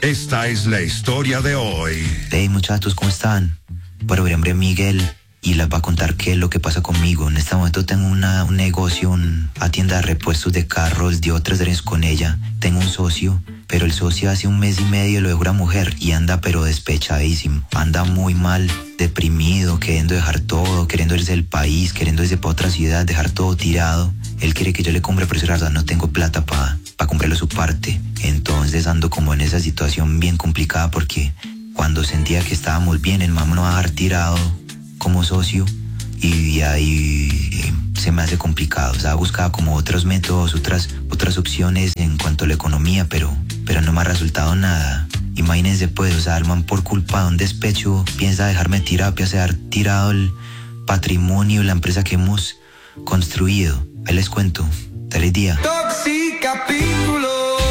Esta es la historia de hoy. Hey muchachos, ¿cómo están? Bueno, mi nombre es Miguel y les voy a contar qué es lo que pasa conmigo. En este momento tengo un negocio, una tienda de repuestos de carros, de otras años con ella. Tengo un socio, pero el socio hace 1 mes y medio lo dejó una mujer y anda pero despechadísimo. Anda muy mal, deprimido, queriendo dejar todo, queriendo irse del país, queriendo irse para otra ciudad, dejar todo tirado. Él quiere que yo le compre, pero la verdad no tengo plata para comprarle su parte. Entonces ando como en esa situación bien complicada porque cuando sentía que estábamos bien, el mamá nos va a dejar tirado como socio y ahí se me hace complicado. O sea, buscaba como otros métodos, otras opciones en cuanto a la economía, pero no me ha resultado nada. Imagínense pues, o sea, el man por culpa de un despecho piensa dejarme tirado, piensa dejar tirado el patrimonio, la empresa que hemos construido. Ahí les cuento. Feliz día. Toxicapítulos.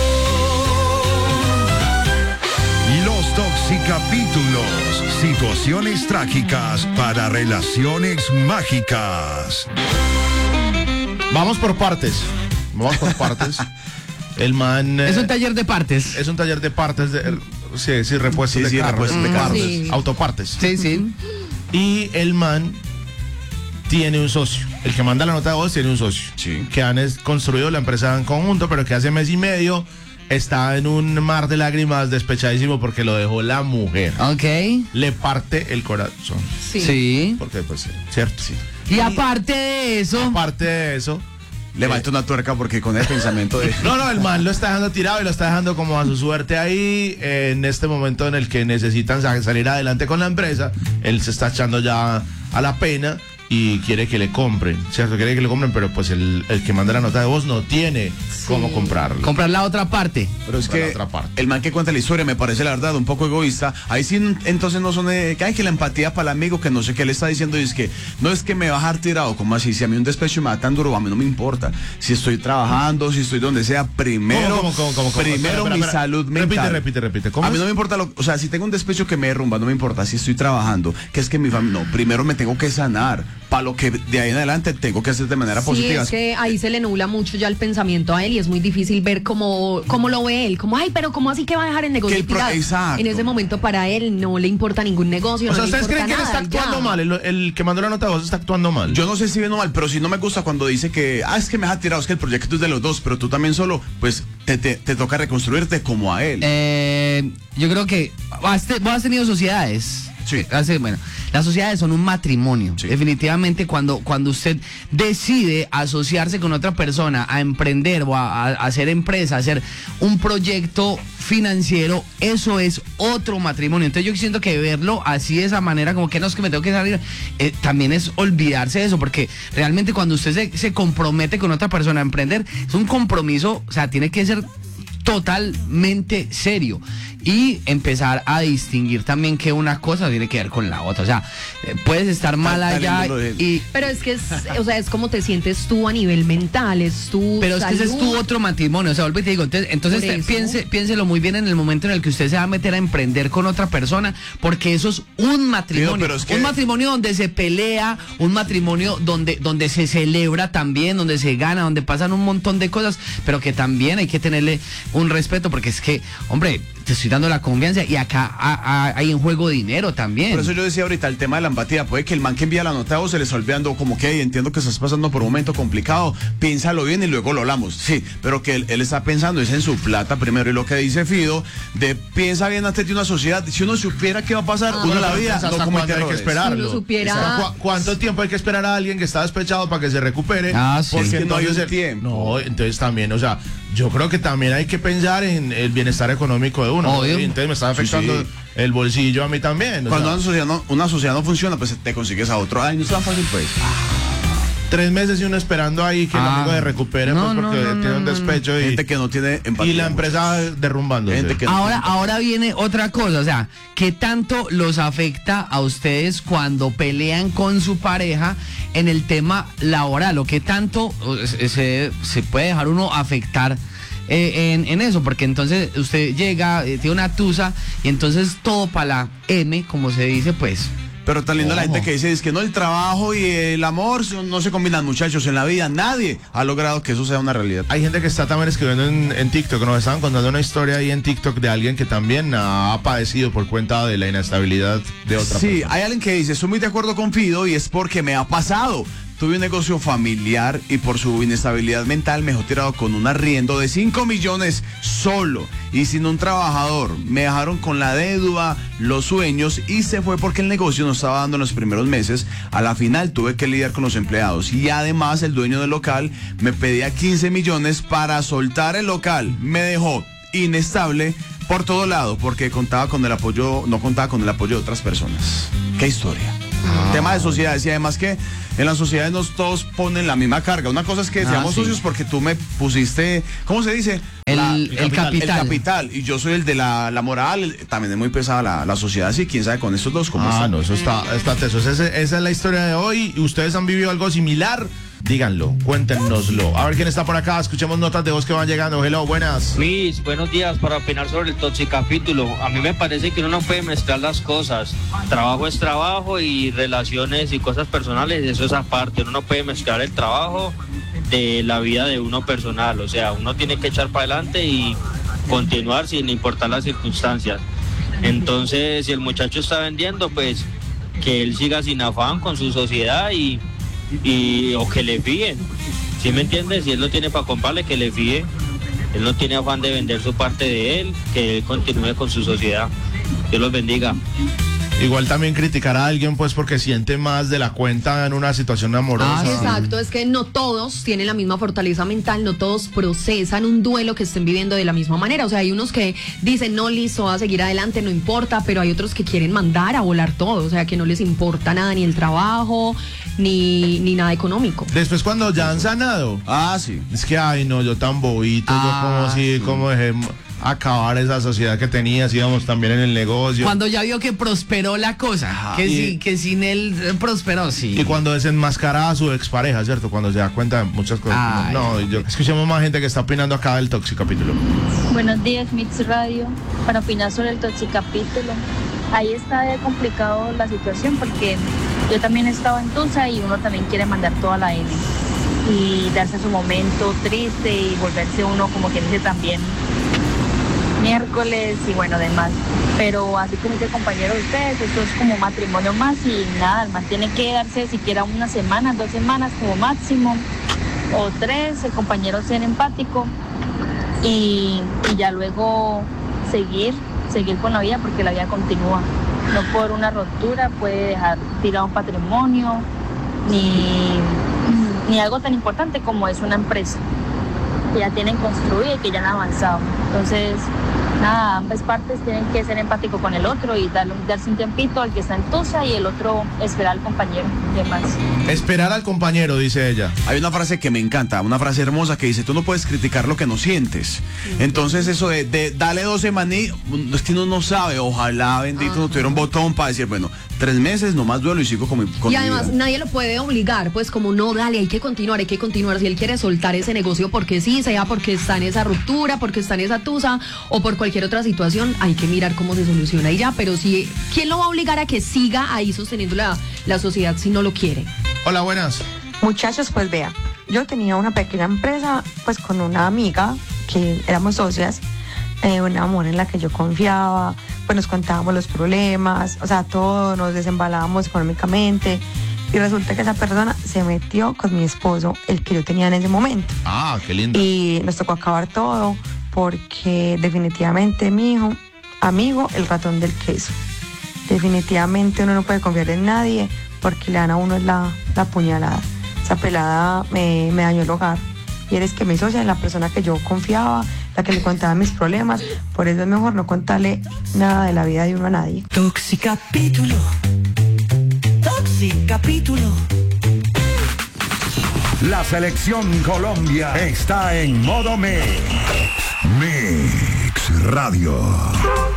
Los Toxicapítulos. Situaciones trágicas para relaciones mágicas. Vamos por partes. El man... Es un taller de partes. Es un taller de partes de... Sí, repuestos de carros. Repuestos de carros. Sí. Autopartes. Sí. Y el man tiene un socio. El que manda la nota de voz tiene un socio. Sí. Que han construido la empresa en conjunto, pero que hace 1 mes y medio está en un mar de lágrimas, despechadísimo porque lo dejó la mujer. Ok. Le parte el corazón. Sí. Porque, pues, cierto. Sí. Y aparte de eso, Le falta una tuerca porque con el pensamiento de... No, el man lo está dejando tirado y lo está dejando como a su suerte ahí. En este momento en el que necesitan salir adelante con la empresa, él se está echando ya a la pena y quiere que le compren, ¿cierto? Quiere que le compren, pero pues el que manda la nota de voz no tiene cómo comprarlo. comprar la otra parte. Pero es Para la que otra parte. el man que cuenta la historia me parece la verdad un poco egoísta. Ahí sí, entonces no son que hay que la empatía para el amigo que no sé qué le está diciendo y es que no es que me va a dejar tirado, como así, si a mí un despecho me da tan duro, a mí no me importa. Si estoy trabajando, si estoy donde sea, primero ¿Cómo? primero Espera. mi salud mental. Repite. ¿Cómo A mí es? no me importa, o sea, si tengo un despecho que me derrumba, no me importa si estoy trabajando, que es que mi familia, no, primero me tengo que sanar, para lo que de ahí en adelante tengo que hacer de manera positiva. Sí, es que ahí se le nubla mucho ya el pensamiento a él y es muy difícil ver cómo lo ve él, como, ay, pero ¿cómo así que va a dejar el negocio tirado? Exacto. En ese momento para él no le importa ningún negocio, O sea, no le ¿ustedes creen importa que él está nada, actuando mal? El que mandó la nota de voz está actuando mal. Yo no sé si bien o mal, pero sí no me gusta cuando dice que, es que me ha tirado, es que el proyecto es de los dos, pero tú también solo, pues te toca reconstruirte como a él. Yo creo que vos has tenido sociedades. Sí. Bueno, las sociedades son un matrimonio. Sí. Definitivamente cuando usted decide asociarse con otra persona a emprender o a hacer empresa, a hacer un proyecto financiero, eso es otro matrimonio. Entonces yo siento que verlo así de esa manera, como que no es que me tengo que salir, también es olvidarse de eso, porque realmente cuando usted se compromete con otra persona a emprender, es un compromiso, o sea, tiene que ser totalmente serio y empezar a distinguir también que una cosa tiene que ver con la otra. O sea, puedes estar mal allá y... Pero es que es como te sientes tú a nivel mental, es tu Pero es que ese es salud. tu otro matrimonio, o sea, vuelvo y te digo, entonces piénselo muy bien en el momento en el que usted se va a meter a emprender con otra persona, porque eso es un matrimonio, pero es que... un matrimonio donde se pelea, un matrimonio donde se celebra también, donde se gana, donde pasan un montón de cosas, pero que también hay que tenerle un respeto, porque es que, hombre, te estoy dando la confianza y acá hay en juego dinero también. Por eso yo decía ahorita el tema de la empatía, puede que el man que envía la nota o se le está olvidando como que entiendo que estás pasando por un momento complicado, piénsalo bien y luego lo hablamos, sí, pero que él está pensando es en su plata primero y lo que dice Fido, piensa bien antes de una sociedad, si uno supiera qué va a pasar, uno en la vida ¿Hasta no comete cuándo hay que errores. esperarlo? Si uno supiera- Exacto. ¿Cuánto tiempo hay que esperar a alguien que está despechado para que se recupere? Ah, sí. Porque Es que no hay entonces un tiempo. No, entonces también, o sea, yo creo que también hay que pensar en el bienestar económico de uno. Obvio. Y entonces me está afectando Sí. el bolsillo a mí también. O Cuando sea, una sociedad no funciona, pues te consigues a otro. Ay, no es tan fácil, pues. 3 meses y uno esperando ahí que el amigo se recupere No, pues, porque no, tiene un despecho y, Gente que no tiene empatía. y la empresa derrumbándose. Gente que Ahora viene otra cosa, o sea, ¿qué tanto los afecta a ustedes cuando pelean con su pareja en el tema laboral? ¿O qué tanto se puede dejar uno afectar en eso? Porque entonces usted llega, tiene una tusa y entonces todo para la M, como se dice, pues Pero tan linda la gente que dice, es que no, el trabajo y el amor no se combinan, muchachos, en la vida. Nadie ha logrado que eso sea una realidad. Hay gente que está también escribiendo en TikTok. Nos estaban contando una historia ahí en TikTok de alguien que también ha padecido por cuenta de la inestabilidad de otra persona. Sí, hay alguien que dice, estoy muy de acuerdo con Fido y es porque me ha pasado. Tuve un negocio familiar y por su inestabilidad mental me dejó tirado con un arriendo de 5 millones solo y sin un trabajador. Me dejaron con la deuda, los sueños y se fue porque el negocio no estaba dando en los primeros meses. A la final tuve que lidiar con los empleados y además el dueño del local me pedía 15 millones para soltar el local. Me dejó inestable por todo lado porque no contaba con el apoyo de otras personas. ¿Qué historia? Tema de sociedades y además que en las sociedades no todos ponen la misma carga. Una cosa es que seamos socios porque tú me pusiste, ¿cómo se dice? El capital. El capital y yo soy el de la moral. También es muy pesada la sociedad, así quién sabe con estos dos cómo está. No, eso está teso. Esa es la historia de hoy. ¿Ustedes han vivido algo similar? Díganlo, cuéntenoslo. A ver quién está por acá. Escuchemos notas de voz que van llegando. Hello, buenas. Luis, buenos días. Para opinar sobre el toxicapítulo, a mí me parece que uno no puede mezclar las cosas. Trabajo es trabajo y relaciones y cosas personales, eso es aparte. Uno no puede mezclar el trabajo de la vida de uno personal. O sea, uno tiene que echar para adelante y continuar sin importar las circunstancias. Entonces, si el muchacho está vendiendo, pues que él siga sin afán con su sociedad o que le fíen, ¿sí me entiendes? Si él lo tiene para comprarle, que le fíe. Él no tiene afán de vender su parte de él, que él continúe con su sociedad. Dios los bendiga. Igual también criticar a alguien pues porque siente más de la cuenta en una situación amorosa. Exacto, es que no todos tienen la misma fortaleza mental, no todos procesan un duelo que estén viviendo de la misma manera. O sea, hay unos que dicen, no, listo, va a seguir adelante, no importa, pero hay otros que quieren mandar a volar todo, o sea, que no les importa nada, ni el trabajo, ni nada económico. Después cuando ya han sanado. Sí. Es que, ay no, yo tan bobito, yo como dejé acabar esa sociedad que tenías, íbamos también en el negocio. Cuando ya vio que prosperó la cosa, que sin él prosperó, sí. Y cuando desenmascaraba a su expareja, ¿cierto? Cuando se da cuenta de muchas cosas. Escuchemos más gente que está opinando acá del Toxicapítulo. Buenos días, Mix Radio. Para opinar sobre el Toxicapítulo, ahí está complicado la situación porque yo también he estado en Tusa y uno también quiere mandar toda la N y darse su momento triste y volverse uno como que dice también miércoles y bueno, demás. Pero así como dice el compañero de ustedes, esto es como matrimonio más y nada, el man tiene que darse siquiera una semana, 2 semanas como máximo, o 3, el compañero ser empático y ya luego seguir con la vida porque la vida continúa. No por una ruptura puede dejar tirado un patrimonio ni algo tan importante como es una empresa que ya tienen construida y que ya han avanzado. Entonces, nada, ambas partes tienen que ser empáticos con el otro y darse un tiempito al que está en Tusa y el otro esperar al compañero y demás. Esperar al compañero, dice ella. Hay una frase que me encanta, una frase hermosa que dice, tú no puedes criticar lo que no sientes. Entonces eso de dale 2 semanas, es que uno no sabe, ojalá bendito no tuviera un botón para decir, bueno, 3 meses, nomás duelo y sigo con mi Y además vida. nadie lo puede obligar, pues como no, dale, hay que continuar. Si él quiere soltar ese negocio porque sí, sea porque está en esa ruptura, porque está en esa tusa o por cualquier otra situación, hay que mirar cómo se soluciona y ya. Pero sí, ¿quién lo va a obligar a que siga ahí sosteniendo la sociedad si no lo quiere? Hola, buenas. Muchachos, pues vea, yo tenía una pequeña empresa pues con una amiga que éramos socias, un amor en la que yo confiaba, pues nos contábamos los problemas, o sea, todo, nos desembalábamos económicamente y resulta que esa persona se metió con mi esposo, el que yo tenía en ese momento. Qué lindo. Y nos tocó acabar todo porque definitivamente mi hijo, amigo, el ratón del queso. Definitivamente uno no puede confiar en nadie porque le dan a uno la puñalada. Esa pelada me dañó el hogar. Y eres que mi socia es la persona que yo confiaba, la que le contaba mis problemas. Por eso es mejor no contarle nada de la vida de uno a nadie. Toxicapítulo. Toxicapítulo. La selección Colombia está en modo Mix Radio.